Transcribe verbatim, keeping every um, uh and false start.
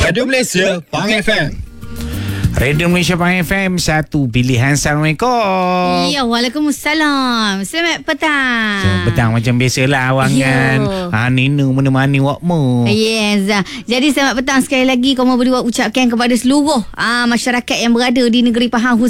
Radio Malaysia Pang F M. Radio Malaysia Pang F M, satu pilihan. Assalamualaikum. Ya, Waalaikumsalam. Selamat petang. So, petang macam biasalah awangan. Ha, Nina menemani wakmu. Yes. Jadi selamat petang sekali lagi. Kau mau beri ucapkan kepada seluruh ah, masyarakat yang berada di negeri Pahang